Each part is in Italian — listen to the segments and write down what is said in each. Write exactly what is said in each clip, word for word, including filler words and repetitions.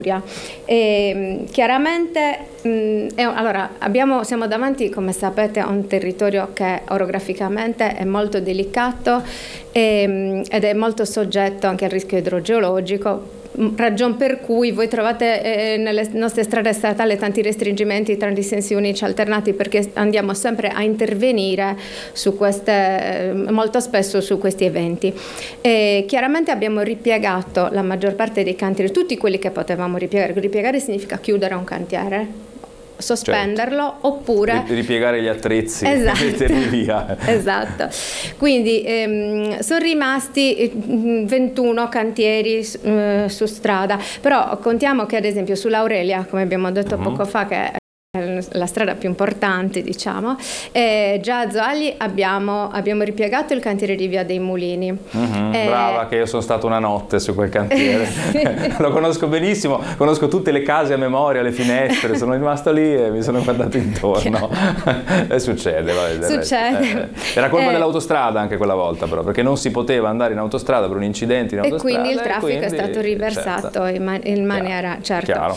E, chiaramente mh, è, allora, abbiamo, siamo davanti, come sapete, a un territorio che orograficamente è molto delicato e, mh, ed è molto soggetto anche al rischio idrogeologico, ragion per cui voi trovate eh, nelle nostre strade statali tanti restringimenti, tanti sensi unici alternati, perché andiamo sempre a intervenire su queste, eh, molto spesso su questi eventi. E chiaramente abbiamo ripiegato la maggior parte dei cantieri, tutti quelli che potevamo ripiegare. Ripiegare significa chiudere un cantiere, sospenderlo, certo, oppure ripiegare gli attrezzi, esatto, metterli via. Esatto. Quindi ehm, sono rimasti ventuno cantieri eh, su strada, però contiamo che ad esempio sull'Aurelia, come abbiamo detto mm-hmm. poco fa, che è la strada più importante, diciamo, e già a Zoagli abbiamo, abbiamo ripiegato il cantiere di Via dei Mulini. Mm-hmm, e... Brava, che io sono stato una notte su quel cantiere. Lo conosco benissimo, conosco tutte le case a memoria, le finestre, sono rimasto lì e mi sono guardato intorno. E succede, vabbè, succede. Eh, era colpa eh... dell'autostrada anche quella volta, però, perché non si poteva andare in autostrada per un incidente in autostrada. E quindi il traffico quindi, è stato riversato, certo, in, man- in maniera, chiaro, certo.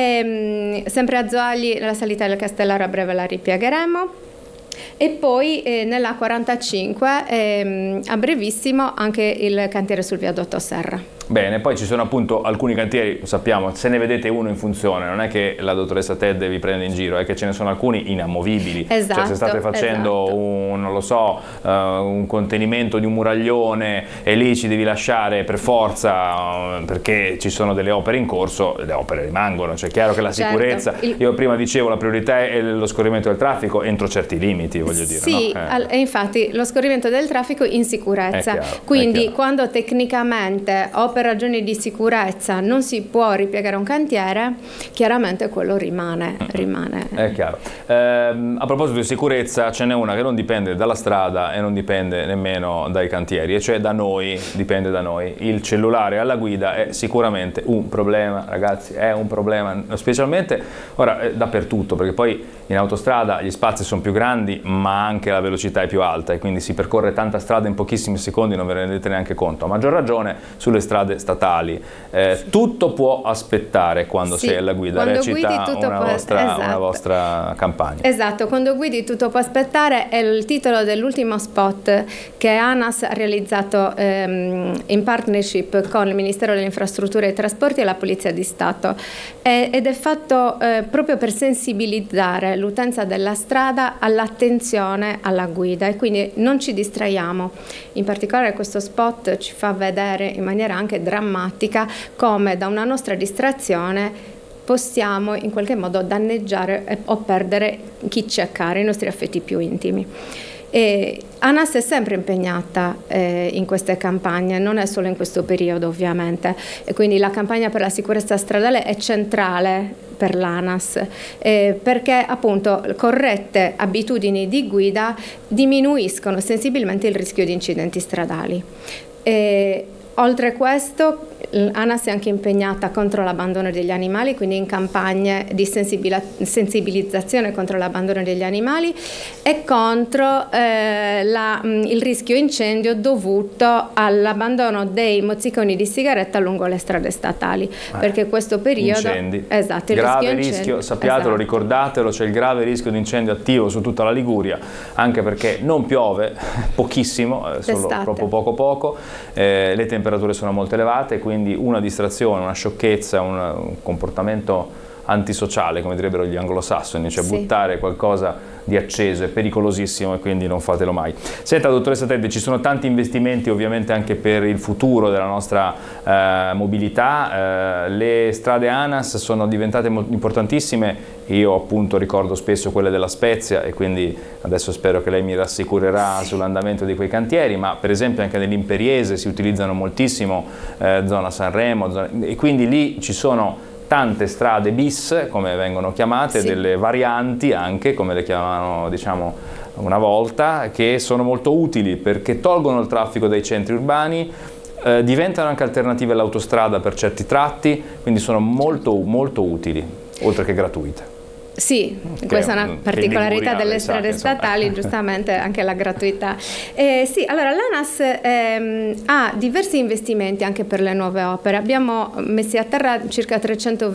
E, mh, sempre a Zoagli la salita del Castellaro a breve la ripiegheremo, e poi eh, nella quarantacinque ehm, a brevissimo anche il cantiere sul viadotto Serra. Bene, poi ci sono appunto alcuni cantieri, sappiamo, se ne vedete uno in funzione, non è che la dottoressa Ted vi prende in giro, è che ce ne sono alcuni inamovibili. Esatto, cioè se state facendo esatto. un, non lo so, uh, un contenimento di un muraglione e lì ci devi lasciare per forza uh, perché ci sono delle opere in corso, le opere rimangono, cioè è chiaro che la sicurezza, certo. Io prima dicevo la priorità è lo scorrimento del traffico entro certi limiti, voglio dire. Sì, no? eh. al- e infatti lo scorrimento del traffico in sicurezza, È chiaro, quindi è chiaro. Quando tecnicamente o per ragioni di sicurezza non si può ripiegare un cantiere, chiaramente quello rimane. rimane. È chiaro. Ehm, a proposito di sicurezza, ce n'è una che non dipende dalla strada e non dipende nemmeno dai cantieri, e cioè da noi, dipende da noi. Il cellulare alla guida è sicuramente un problema, ragazzi, è un problema, specialmente ora eh, dappertutto, perché poi in autostrada gli spazi sono più grandi, ma anche la velocità è più alta e quindi si percorre tanta strada in pochissimi secondi, non ve ne rendete neanche conto. A maggior ragione sulle strade statali. Eh, tutto può aspettare quando sì, sei alla guida, quando recita guidi tutto una, può, vostra, esatto. una vostra campagna. Esatto, quando guidi tutto può aspettare è il titolo dell'ultimo spot che ANAS ha realizzato ehm, in partnership con il Ministero delle Infrastrutture e dei Trasporti e la Polizia di Stato, e, ed è fatto eh, proprio per sensibilizzare l'utenza della strada all'attenzione alla guida, e quindi non ci distraiamo. In particolare questo spot ci fa vedere in maniera anche drammatica come da una nostra distrazione possiamo in qualche modo danneggiare o perdere chi ci è caro, i nostri affetti più intimi. E ANAS è sempre impegnata eh, in queste campagne, non è solo in questo periodo ovviamente, e quindi la campagna per la sicurezza stradale è centrale per l'ANAS eh, perché appunto corrette abitudini di guida diminuiscono sensibilmente il rischio di incidenti stradali. E, oltre a questo, ANAS è anche impegnata contro l'abbandono degli animali, quindi in campagne di sensibilizzazione contro l'abbandono degli animali e contro eh, la, il rischio incendio dovuto all'abbandono dei mozziconi di sigaretta lungo le strade statali, eh, perché questo periodo incendi. Esatto, il grave rischio, rischio, sappiatelo, esatto. ricordatelo, c'è il grave rischio di incendio attivo su tutta la Liguria, anche perché non piove pochissimo, solo troppo poco poco, eh, le temperature sono molto elevate, quindi una distrazione, una sciocchezza, un, un comportamento antisociale, come direbbero gli anglosassoni, cioè sì. buttare qualcosa di acceso è pericolosissimo e quindi non fatelo mai. Senta, dottoressa Ted, ci sono tanti investimenti ovviamente anche per il futuro della nostra eh, mobilità, eh, le strade ANAS sono diventate molto importantissime, io appunto ricordo spesso quelle della Spezia e quindi adesso spero che lei mi rassicurerà sull'andamento di quei cantieri, ma per esempio anche nell'Imperiese si utilizzano moltissimo, eh, zona Sanremo, zona, e quindi lì ci sono tante strade bis, come vengono chiamate, sì. delle varianti anche, come le chiamavano diciamo una volta, che sono molto utili perché tolgono il traffico dai centri urbani, eh, diventano anche alternative all'autostrada per certi tratti, quindi sono molto, molto utili, oltre che gratuite. Sì, che questa è una particolarità delle strade statali, giustamente anche la gratuità. Eh, sì, allora l'ANAS ehm, ha diversi investimenti anche per le nuove opere. Abbiamo messi a terra circa trecento